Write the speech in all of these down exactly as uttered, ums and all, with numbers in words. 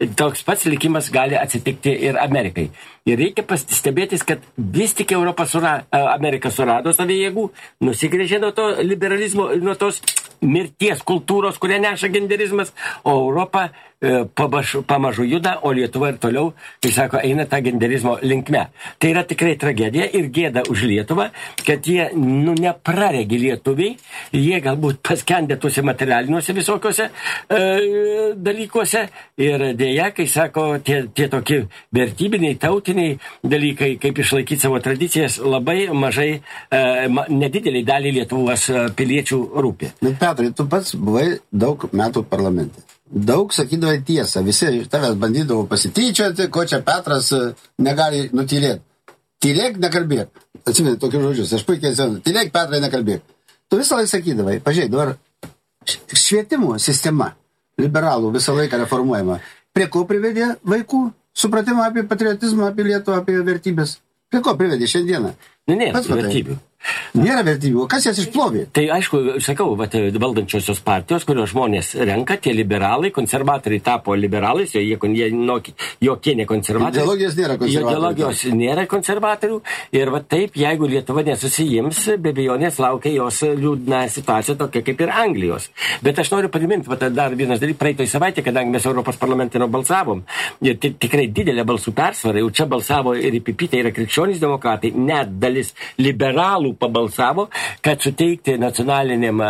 toks pats likimas gali atsitikti ir Amerikai. Ir reikia pastebėtis, kad vis tik Europa sura, Amerika surado savį jėgų, nusigrėžė nuo to liberalizmo, nuo tos mirties kultūros, kurią neša genderizmas, o Europa e, pamažu, pamažu juda, o Lietuva ir toliau, kai sako, eina tą genderizmo linkme. Tai yra tikrai tragedija ir gėda už Lietuvą, kad jie, nu, nepraregi lietuviai, jie galbūt paskendė tuose materialiniuose visokiuose e, dalykuose ir dėja, kai sako, tie, tie tokie vertybiniai, tautiniai dalykai, kaip išlaikyti savo tradicijas, labai mažai, e, nedideliai dalį Lietuvos piliečių rūpi. Bet Petrai, tu pats buvai daug metų parlamente. Daug sakydavai tiesą, visi iš tavęs bandydavo pasityčioti, ko čia Petras negali nutylėti. Tylėk, nekalbėk. Atsimeni tokius žodžius, aš puikiai atsimenu. Tylėk, Petrai, nekalbėk. Tu visą laiką sakydavai, pažiūrėk, dabar švietimo sistema liberalų visą laiką reformuojama. Prie ko privedė vaikų supratimą apie patriotizmą, apie Lietuvą, apie vertybės? Prie ko privedė šiandieną? Nu, nėra vertybių. Nėra vertybių. Kas jas išplovė? Tai aišku, sakau, vat, valdančiosios partijos, kurios žmonės renka, tie liberalai, konservatoriai tapo liberalais, jie, jie jokie ne konservatoriai. Ideologijos nėra konservatorių. Ideologijos nėra konservatorių. Ir va taip, jeigu Lietuva nesusijims, be abejonės laukia jos liūdna situacija tokia kaip ir Anglijos. Bet aš noriu padiminti, va, dar vienas dalykas, praeitoj savaitė, kadangi mes Europos parlamente balsavom, ir tikrai didelė balsų persvara, jau čia balsavo ir I P P, tai yra krikščionys demokratai, net dalis liberalų pabalsavo, kad suteikti nacionaliniam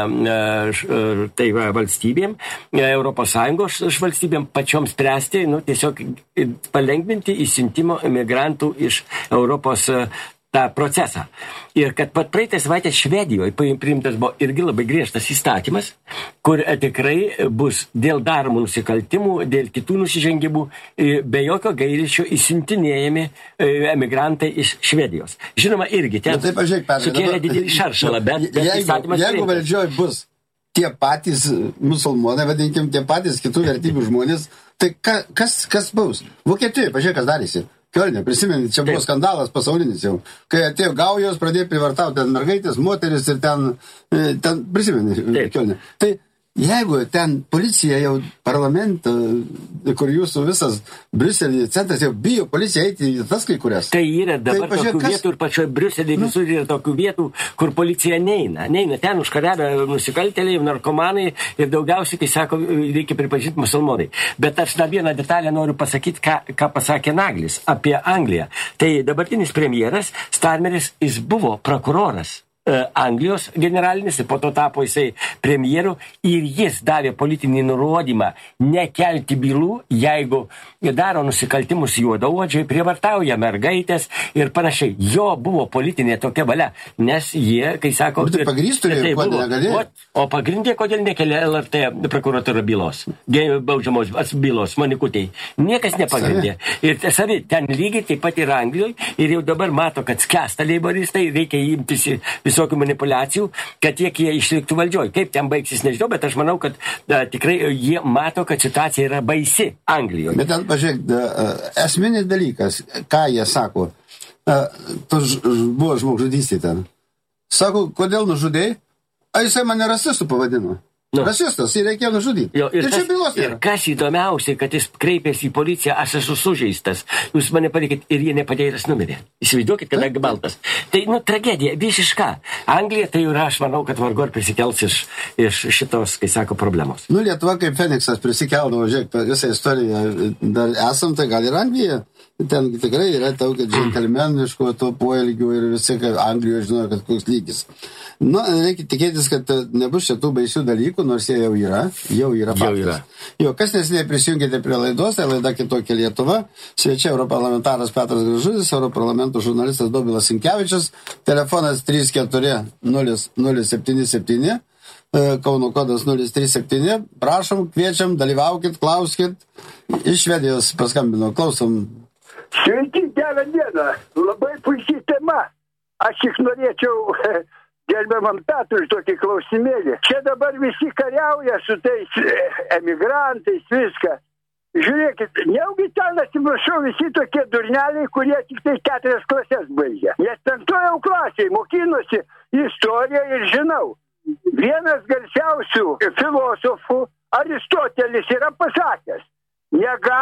tai valstybėm, Europos Sąjungos valstybėm pačioms spręsti, nu, tiesiog palengvinti įsiuntimo imigrantų iš Europos tą procesą. Ir kad pat praeitą savaitę Švedijoje priimtas buvo irgi labai griežtas įstatymas, kur tikrai bus dėl daromų nusikaltimų, dėl kitų nusižengimų be jokio gailesčio įsiuntinėjami emigrantai iš Švedijos. Žinoma, irgi ten tai, pažiūrėk, sukėlė didelį šaršalą, bet, bet jeigu, įstatymas jeigu valdžioj bus tie patys musulmonai, vadinkim, tie patys kitų vertybių žmonės, tai ka, kas, kas bus? Vokietijoje, pažiūrėk, kas darėsi. Kiolne, prisimeni, čia buvo skandalas pasaulinis jau. Kai atėjo gaujos, pradėjo privartauti ten mergaitės, moteris ir ten, ten prisimeni, Kiolne. Tai jeigu ten policija jau parlamento, kur jūsų visas Briuselį centras jau bijo policija eiti į tas kai kurias. Tai yra dabar tai, pažiūrėk, tokių kas... vietų ir pačioje Briuselį nu. Visur yra tokių vietų, kur policija neina. Neina ten užkariavę nusikaltėliai, narkomanai ir daugiausiai, kai sako, reikia pripažinti musulmonai. Bet aš dar vieną detalę noriu pasakyti, ką, ką pasakė Naglis apie Angliją. Tai dabartinis premjeras Starmeris, jis buvo prokuroras Anglijos generalinis, ir po to tapo jisai premjeru ir jis davė politinį nurodymą nekelti bylų, jeigu daro nusikaltimus juodaodžiai, prievartauja mergaitės ir panašiai. Jo buvo politinė tokia valia, nes jie, kai sako... Bet tai pagrįstų ir kodėl negalėjo? O pagrindė, kodėl nekelia L R T prokuratūra bylos, baudžiamos bylos, manikutei. Niekas nepagrindė. Ir savi, ten lygiai taip pat ir Anglijoje ir jau dabar mato, kad skęsta leiboristai, reikia imtis visokių manipulacijų, kad tiek jie išliktų valdžioj. Kaip ten baigsis, nežinau, bet aš manau, kad da, tikrai jie mato, kad situacija yra baisi Anglijoje. Bet ten, pažiūrėk, da, esminis dalykas, ką jie sako, to buvo žmogžudystė ten. Sako, kodėl nužudėjai? A jisai mane rasistu pavadino. Nu. Rasistas, jį reikėjo nužudyti. Jo, ir, ir, kas, ir kas įdomiausiai, kad jis kreipėsi į policiją, aš esu sužeistas. Jūs mane palikit ir jie nepadėjo ir jis numirė. Įsivaizduokit, kadangi baltas. Tai, nu, tragedija, visiška. Anglija, tai yra, aš manau, kad vargu ar prisikels iš, iš šitos, kai sako, problemos. Nu, Lietuva kaip Feniksas prisikeldavo, žiūrėk, visą istoriją dar esam, tai gal ir Anglija. Ten tikrai yra daug džentelmeniško to poelgių ir visi, kad Anglijoje žinojo, kad koks lygis. Nu, reikia tikėtis, kad nebus šitų baisių dalykų, nors jie jau yra, jau yra faktas. Jo, kas nesiniai prisijungėte prie laidos, tai laida Kitokia Lietuva. Svečia europarlamentaras Petras Gražulis, Europarlamento žurnalistas Dobilas Sinkevičius, telefonas trys keturi nulis nulis septyni septyni, Kauno kodas nulis trys septyni. Prašom, kviečiam, dalyvaukit, klauskit. Iš Švedijos paskambino, klausom. Sveiki, gerą dieną. Labai puikiai tema. Aš tik norėčiau gerbiamam Petrui tokį klausimėlį. Čia dabar visi kariauja su tais emigrantais, viską. Žiūrėkit, neugi ten, atsiprašau, visi tokie durneliai, kurie tik tai keturias klases baigia. Nes penktoje klasėje mokinosi istoriją ir žinau. Vienas garsiausių filosofų, Aristotelis, yra pasakęs, negali